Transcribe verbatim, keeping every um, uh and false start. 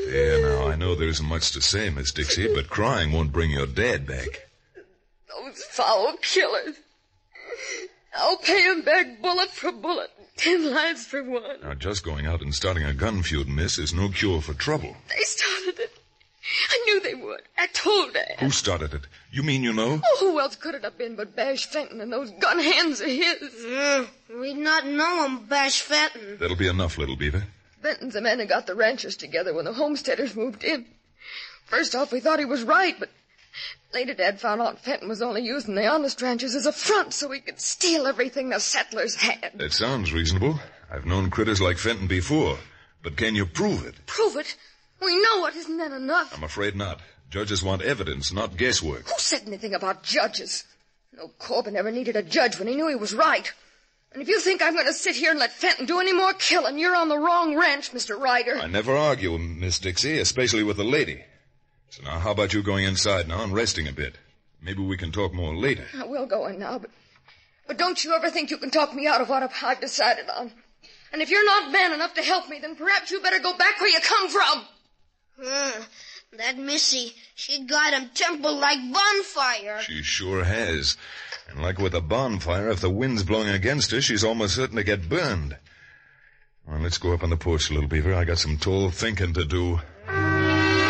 Yeah, now, I know there isn't much to say, Miss Dixie, but crying won't bring your dad back. Those foul killers. I'll pay him back bullet for bullet. Ten lives for one. Now, just going out and starting a gun feud, miss, is no cure for trouble. They started it. I knew they would. I told Dad. Who started it? You mean you know? Oh, who else could it have been but Bash Fenton and those gun hands of his? Mm, we'd not know him, Bash Fenton. That'll be enough, little beaver. Fenton's the man who got the ranchers together when the homesteaders moved in. First off, we thought he was right, but later Dad found out Fenton was only using the honest ranchers as a front so he could steal everything the settlers had. That sounds reasonable. I've known critters like Fenton before, but can you prove it? Prove it? We know it. Isn't that enough? I'm afraid not. Judges want evidence, not guesswork. Who said anything about judges? No, Corbin never needed a judge when he knew he was right. And if you think I'm going to sit here and let Fenton do any more killing, you're on the wrong ranch, Mister Ryder. I never argue, Miss Dixie, especially with a lady. So now, how about you going inside now and resting a bit? Maybe we can talk more later. I will go in now, but, but don't you ever think you can talk me out of what I've decided on. And if you're not man enough to help me, then perhaps you better go back where you come from. Hmm. That Missy, she got him tempered like bonfire. She sure has. And like with a bonfire, if the wind's blowing against her, she's almost certain to get burned. Well, let's go up on the porch, little beaver. I got some tall thinking to do.